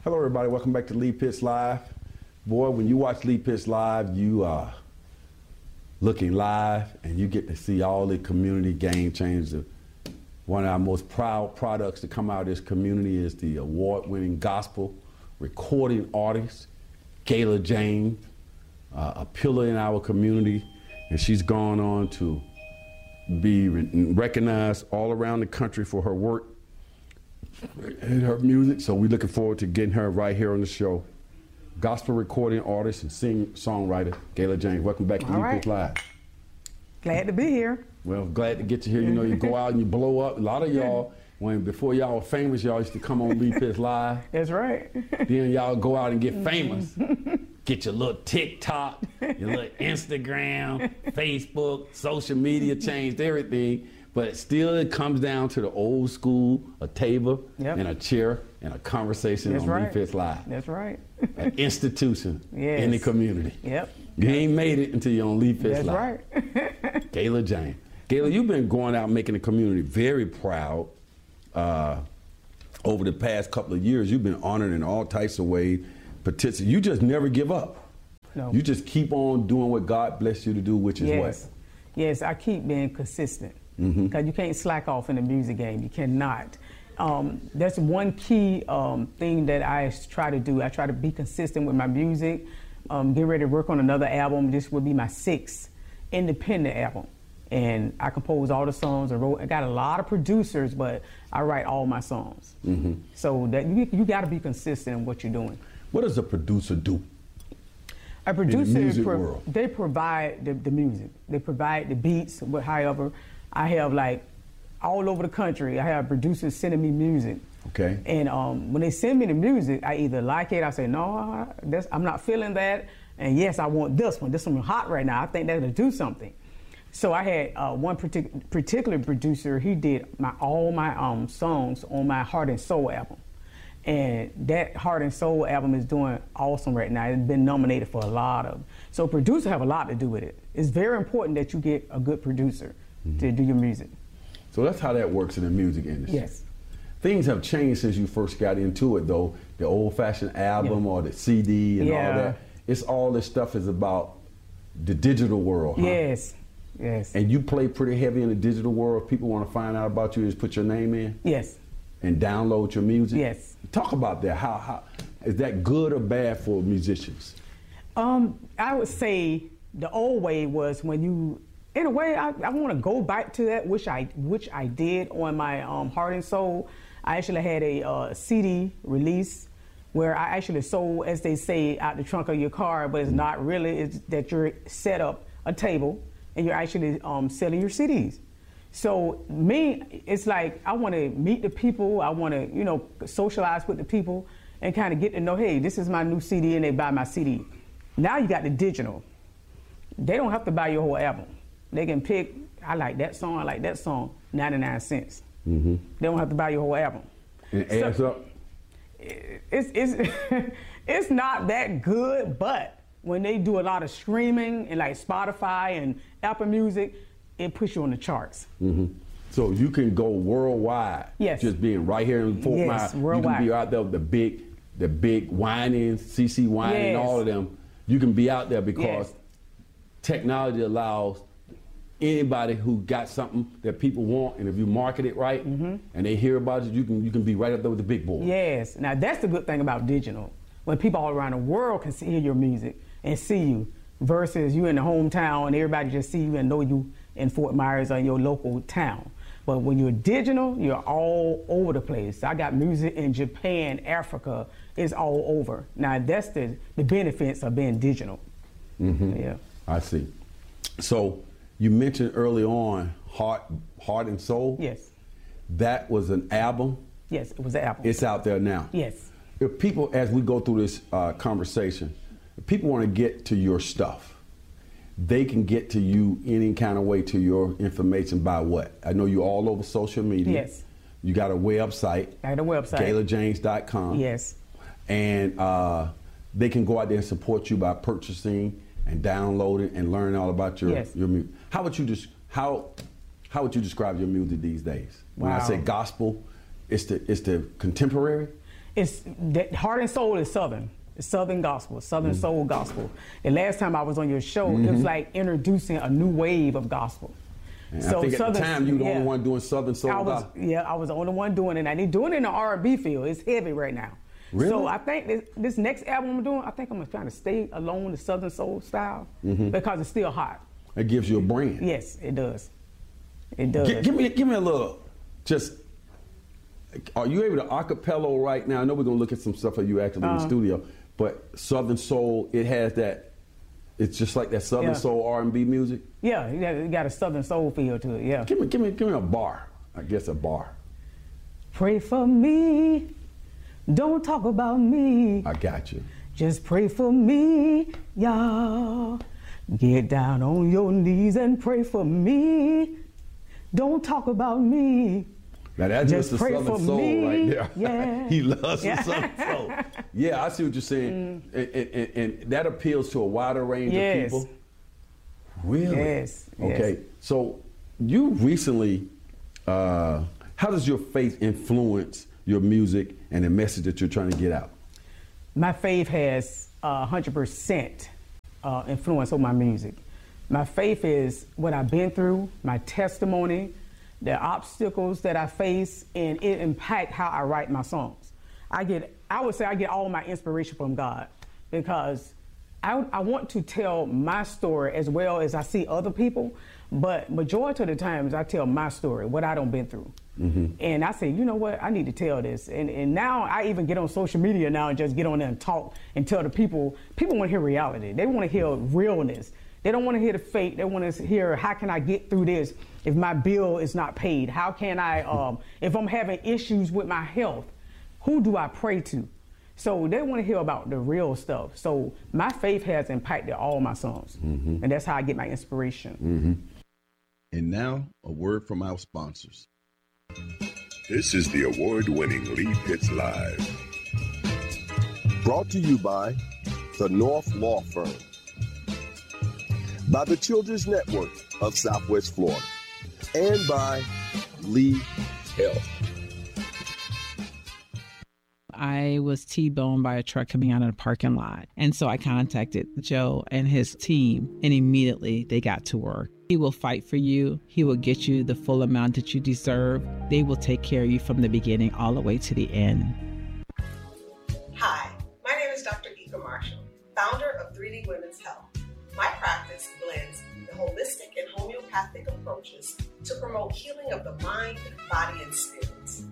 Hello, everybody. Welcome back to Lee Pitts Live. Boy, when you watch Lee Pitts Live, you are looking live, and you get to see all the community game changers. One of our most proud products to come out of this community is the award-winning gospel recording artist, Gayla James, a pillar in our community, and she's gone on to be recognized all around the country for her work and her music. So we're looking forward to getting her right here on the show. Gospel recording artist and songwriter, Gayla James. Welcome back to Lee Pitts Live. Glad to be here. Well, glad to get you here. You know, you go out and you blow up. A lot of y'all, before y'all were famous, y'all used to come on Lee Pitts Live. That's right. Then y'all go out and get famous. Get your little TikTok, your little Instagram, Facebook, social media, changed everything. But still, it comes down to the old school, a table and a chair and a conversation on Lee Pitts Live. That's right. An institution in the community. Yep. You ain't made it until you're on Lee Pitts Live. That's right. Gayla James. Gayla, you've been going out making the community very proud. Over the past couple of years, you've been honored in all types of ways. You just never give up. No. You just keep on doing what God blessed you to do, which is what? Yes, I keep being consistent. Because you can't slack off in the music game. You cannot. That's one key thing that I try to do. I try to be consistent with my music. Get ready to work on another album. This will be my 6th independent album. And I compose all the songs. I got a lot of producers, but I write all my songs. So that you got to be consistent in what you're doing. What does a producer do? A producer, in the music world? They provide the music. They provide the beats, however. I have, like, all over the country, I have producers sending me music. Okay. And when they send me the music, I either like it, I say, no, I'm not feeling that, and yes, I want this one. This one is hot right now. I think that'll do something. So I had one particular producer, he did all my songs on my Heart and Soul album. And that Heart and Soul album is doing awesome right now. It's been nominated for a lot of. So producers have a lot to do with it. It's very important that you get a good producer to do your music. So that's how that works in the music industry. Yes. Things have changed since you first got into it, though. The old-fashioned album or the CD and all that. It's all this stuff is about the digital world, huh? Yes. Yes. And you play pretty heavy in the digital world. People want to find out about you, just put your name in? Yes. And download your music? Yes. Talk about that. How is that good or bad for musicians? I would say the old way was when you, in a way, I want to go back to that, which I did on my Heart and Soul. I actually had a CD release where I actually sold, as they say, out the trunk of your car, but it's not really. It's that you're set up a table and you're actually selling your CDs. So me, it's like I want to meet the people. I want to, socialize with the people and kind of get to know, hey, this is my new CD, and they buy my CD. Now you got the digital. They don't have to buy your whole album. They can pick, I like that song, 99 cents. They don't have to buy your whole album. And it adds up? It's not that good, but when they do a lot of streaming and like Spotify and Apple Music, it puts you on the charts. So you can go worldwide. Yes. Just being right here in Fort Myers. Worldwide. You can be out there with the big Winans, CC Winans, and all of them. You can be out there because technology allows anybody who got something that people want, and if you market it right and they hear about it, you can be right up there with the big boys. Yes. Now that's the good thing about digital. When people all around the world can hear your music and see you, versus you in the hometown and everybody just see you and know you in Fort Myers or in your local town. But when you're digital, you're all over the place. I got music in Japan, Africa, it's all over. Now that's the benefits of being digital. Yeah. I see. So you mentioned early on Heart and Soul. Yes. That was an album? Yes, it was an album. It's out there now? Yes. If people, as we go through this conversation, if people want to get to your stuff, they can get to you any kind of way to your information by what? I know you're all over social media. Yes. You got a website. I got a website. GaylaJames.com. Yes. And they can go out there and support you by purchasing and downloading and learning all about your music. How would you describe your music these days? When I say gospel, it's the contemporary? It's that Heart and Soul is Southern. It's Southern gospel, Southern soul gospel. The last time I was on your show, it was like introducing a new wave of gospel. And so I think at the time you were the only one doing Southern soul gospel. I was the only one doing it, and they're doing it in the R&B field. It's heavy right now. Really? So I think this next album I'm doing, I think I'm trying to stay along the Southern soul style because it's still hot. It gives you a brand. Yes, it does. It does. Give me a little, just, are you able to acapella right now? I know we're going to look at some stuff of you actually in the studio, but Southern soul, it has that, it's just like that Southern soul R&B music? Yeah, it got a Southern soul feel to it, yeah. Give me a bar, I guess a bar. Pray for me, don't talk about me. I got you. Just pray for me, y'all. Get down on your knees and pray for me. Don't talk about me. Now that's just the Southern soul me. right there. Yeah. He loves the Southern soul. Yeah, I see what you're saying. And that appeals to a wider range of people. Really? Yes. Okay. So you recently, how does your faith influence your music and the message that you're trying to get out? My faith has 100% influence on my music. My faith is what I've been through, my testimony, the obstacles that I face, and it impacts how I write my songs. I would say I get all my inspiration from God, because I want to tell my story as well as I see other people, but majority of the times I tell my story, what I done been through. And I say, you know what, I need to tell this. And now I even get on social media now and just get on there and talk and tell the people want to hear reality. They want to hear realness. They don't want to hear the fake. They want to hear, how can I get through this if my bill is not paid? How can I, if I'm having issues with my health, who do I pray to? So they want to hear about the real stuff. So my faith has impacted all my songs. And that's how I get my inspiration. And now, a word from our sponsors. This is the award-winning Lee Pitts Live. Brought to you by the North Law Firm, by the Children's Network of Southwest Florida, and by Lee Health. I was T-boned by a truck coming out of the parking lot. And so I contacted Joe and his team, and immediately they got to work. He will fight for you. He will get you the full amount that you deserve. They will take care of you from the beginning all the way to the end. Hi, my name is Dr. Ika Marshall, founder of 3D Women's Health. My practice blends the holistic and homeopathic approaches to promote healing of the mind, body, and spirits.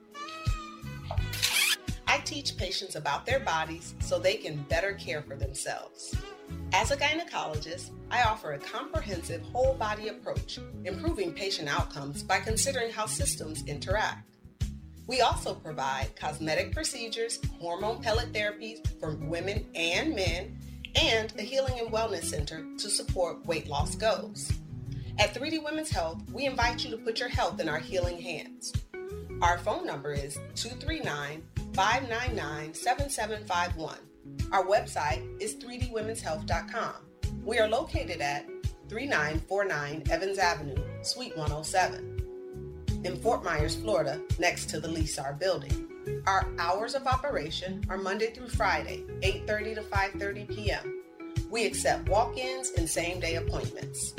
I teach patients about their bodies so they can better care for themselves. As a gynecologist, I offer a comprehensive whole body approach, improving patient outcomes by considering how systems interact. We also provide cosmetic procedures, hormone pellet therapies for women and men, and a healing and wellness center to support weight loss goals. At 3D Women's Health, we invite you to put your health in our healing hands. Our phone number is 239-599-7751. Our website is 3dwomenshealth.com. We are located at 3949 Evans Avenue, Suite 107, in Fort Myers, Florida, next to the Leasar building. Our hours of operation are Monday through Friday, 8:30 to 5:30 p.m. We accept walk-ins and same-day appointments.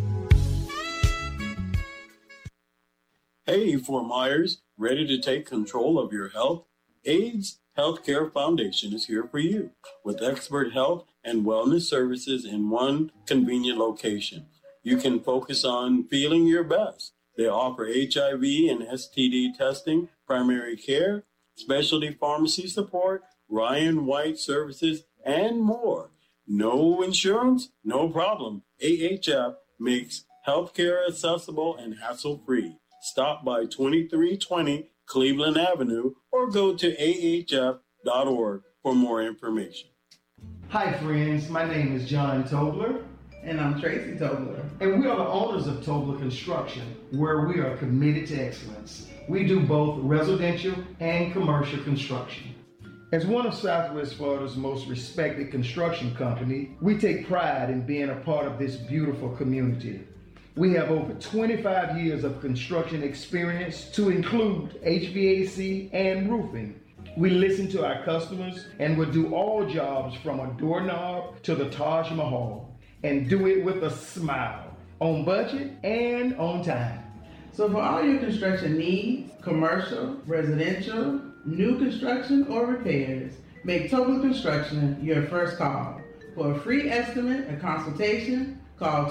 Hey, Fort Myers, ready to take control of your health? AIDS Healthcare Foundation is here for you with expert health and wellness services in one convenient location. You can focus on feeling your best. They offer HIV and STD testing, primary care, specialty pharmacy support, Ryan White services, and more. No insurance? No problem. AHF makes healthcare accessible and hassle-free. Stop by 2320 Cleveland Avenue or go to ahf.org for more information. Hi friends, my name is John Tobler. And I'm Tracy Tobler. And we are the owners of Tobler Construction, where we are committed to excellence. We do both residential and commercial construction. As one of Southwest Florida's most respected construction company, we take pride in being a part of this beautiful community. We have over 25 years of construction experience to include HVAC and roofing. We listen to our customers and will do all jobs from a doorknob to the Taj Mahal and do it with a smile, on budget and on time. So for all your construction needs, commercial, residential, new construction, or repairs, make Tobler Construction your first call. For a free estimate and consultation, call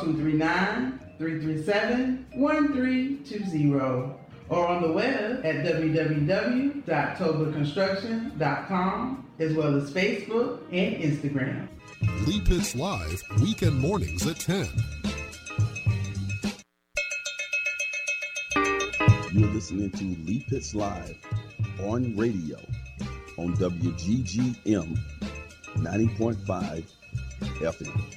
239-337-1320 or on the web at www.toblerconstruction.com, as well as Facebook and Instagram. Lee Pitts Live, weekend mornings at 10. You're listening to Lee Pitts Live on radio on WGGM 90.5 FM.